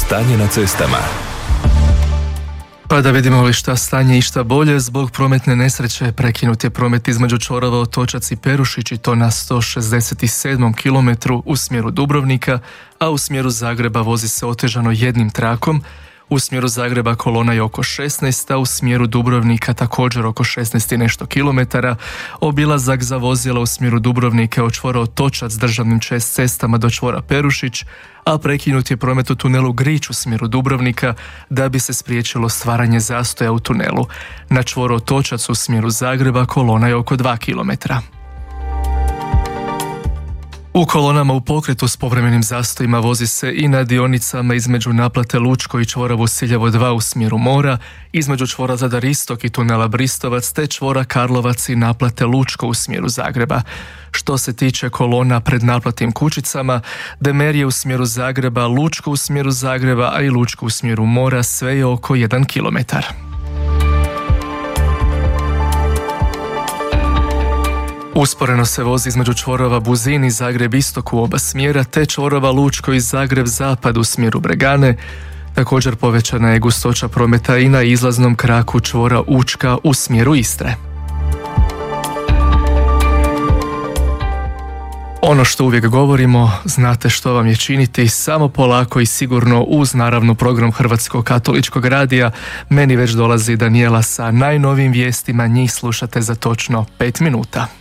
Stanje na cestama. Pa da vidimo li šta stanje i šta bolje. Zbog prometne nesreće prekinut je promet između čvorova Otočac i Perušić i to na 167. kilometru u smjeru Dubrovnika, a u smjeru Zagreba vozi se otežano jednim trakom. U smjeru Zagreba kolona je oko 16, a u smjeru Dubrovnika također oko 16 i nešto kilometara. Obilazak za vozila u smjeru Dubrovnika od čvora Otočac s državnim cestama do čvora Perušić, a prekinut je promet u tunelu Grič u smjeru Dubrovnika da bi se spriječilo stvaranje zastoja u tunelu. Na čvoru Otočac u smjeru Zagreba kolona je oko 2 kilometra. U kolonama u pokretu s povremenim zastojima vozi se i na dionicama između naplate Lučko i čvora Vosiljevo 2 u smjeru mora, između čvora Zadar Istok i tunela Bristovac te čvora Karlovac i naplate Lučko u smjeru Zagreba. Što se tiče kolona pred naplatnim kućicama, Demerije u smjeru Zagreba, Lučko u smjeru Zagreba, a i Lučko u smjeru mora, sve je oko 1 kilometar. Usporeno se vozi između čvorova Buzin i Zagreb Istok u oba smjera, te čvorova Lučko i Zagreb Zapad u smjeru Bregane. Također povećana je gustoća prometa i na izlaznom kraku čvora Učka u smjeru Istre. Ono što uvijek govorimo, znate što vam je činiti, samo polako i sigurno uz naravno program Hrvatskog katoličkog radija. Meni već dolazi Daniela sa najnovijim vijestima, njih slušate za točno 5 minuta.